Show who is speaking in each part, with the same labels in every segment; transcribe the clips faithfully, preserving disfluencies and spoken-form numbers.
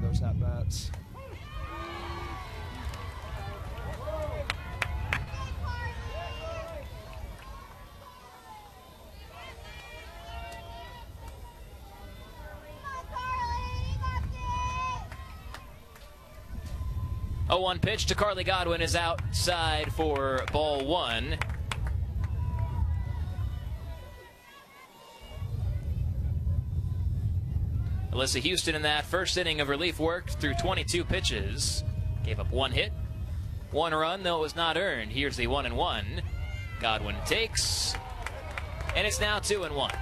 Speaker 1: those at-bats.
Speaker 2: oh one pitch to Carly Godwin is outside for ball one. Alyssa Houston in that first inning of relief work through twenty-two pitches. Gave up one hit, one run, though it was not earned. Here's the one and one. Godwin takes, and it's now two and one.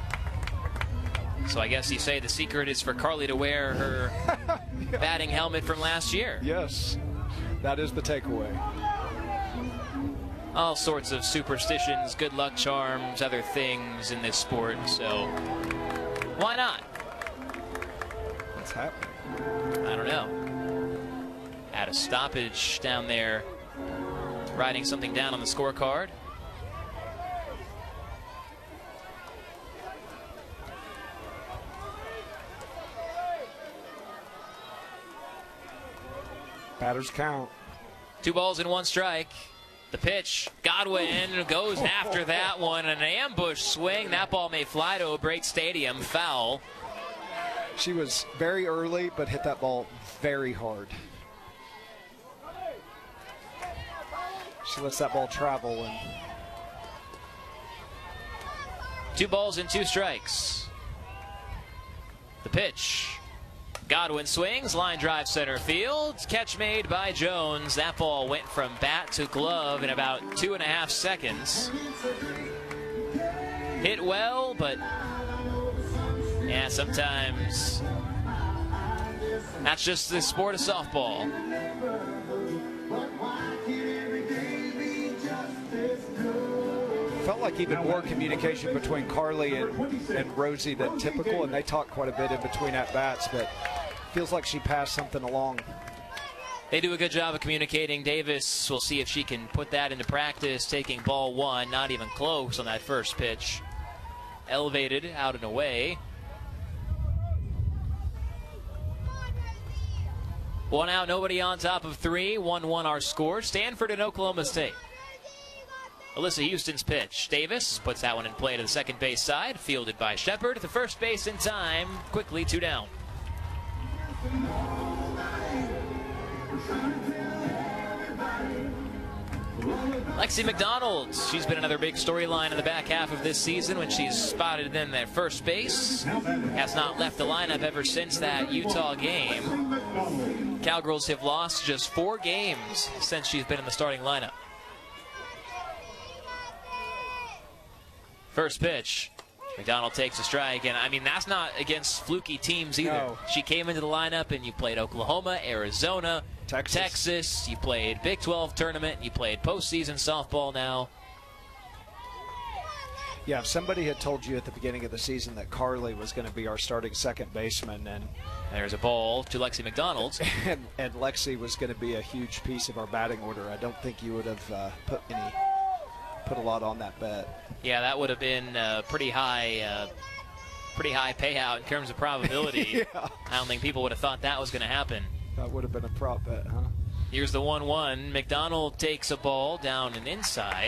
Speaker 2: So I guess you say the secret is for Carly to wear her yeah. batting helmet from last year.
Speaker 1: Yes, that is the takeaway.
Speaker 2: All sorts of superstitions, good luck charms, other things in this sport, so why not?
Speaker 1: What's happening?
Speaker 2: I don't know. At a stoppage down there, writing something down on the scorecard.
Speaker 1: Batters count.
Speaker 2: Two balls and one strike. The pitch, Godwin goes after that one. An ambush swing. That ball may fly to O'Brate Stadium. Foul.
Speaker 1: She was very early, but hit that ball very hard. She lets that ball travel. And
Speaker 2: two balls and two strikes. The pitch. Godwin swings, line drive center field. Catch made by Jones. That ball went from bat to glove in about two and a half seconds. Hit well, but yeah, sometimes that's just the sport of softball.
Speaker 1: Felt like even more communication between Carly and, and Rosie than typical, and they talked quite a bit in between at-bats, but feels like she passed something along.
Speaker 2: They do a good job of communicating. Davis, we'll see if she can put that into practice, taking ball one, not even close on that first pitch. Elevated, out and away. One out, nobody on top of three. one one our score. Stanford and Oklahoma State. Alyssa Houston's pitch. Davis puts that one in play to the second base side. Fielded by Shepard. The first base in time. Quickly two down. Lexi McDonald. She's been another big storyline in the back half of this season when she's spotted in at first base. Has not left the lineup ever since that Utah game. Cowgirls have lost just four games since she's been in the starting lineup. First pitch. McDonald takes a strike, and I mean, that's not against fluky teams either.
Speaker 1: No.
Speaker 2: She came into the lineup, and you played Oklahoma, Arizona,
Speaker 1: Texas.
Speaker 2: Texas. You played Big twelve tournament. You played postseason softball now.
Speaker 1: Yeah, if somebody had told you at the beginning of the season that Carly was going to be our starting second baseman, and
Speaker 2: there's a ball to Lexi McDonald,
Speaker 1: and, and Lexi was going to be a huge piece of our batting order, I don't think you would have uh, put any. put a lot on that bet.
Speaker 2: Yeah, that would have been uh, pretty high, uh, pretty high payout in terms of probability.
Speaker 1: Yeah.
Speaker 2: I don't think people would have thought that was going to happen.
Speaker 1: That would have been a prop bet, huh?
Speaker 2: Here's the one one. McDonald takes a ball down and inside.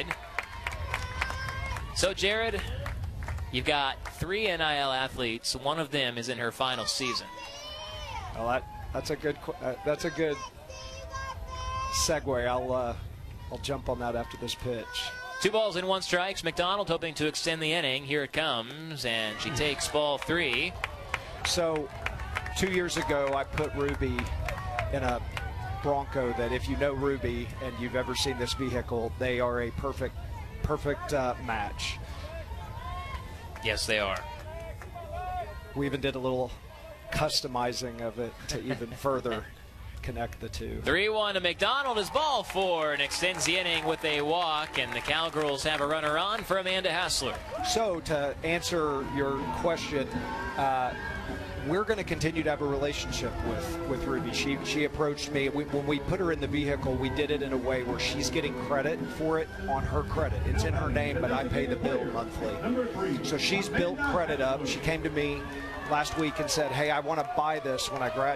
Speaker 2: So, Jared, you've got three N I L athletes. One of them is in her final season.
Speaker 1: Well, that that's a good uh, that's a good segue. I'll uh, I'll jump on that after this pitch.
Speaker 2: Two balls and one strikes. McDonald hoping to extend the inning. Here it comes, and she takes ball three.
Speaker 1: So, two years ago, I put Ruby in a Bronco that if you know Ruby and you've ever seen this vehicle, they are a perfect, perfect uh, match.
Speaker 2: Yes, they are.
Speaker 1: We even did a little customizing of it to even further connect the two.
Speaker 2: three one to McDonald is ball four and extends the inning with a walk, and the Cowgirls have a runner on for Amanda Hassler.
Speaker 1: So to answer your question, uh, we're going to continue to have a relationship with, with Ruby. She, she approached me. We, when we put her in the vehicle, we did it in a way where she's getting credit for it on her credit. It's in her name, but I pay the bill monthly. So she's built credit up. She came to me last week and said, hey, I want to buy this when I graduate.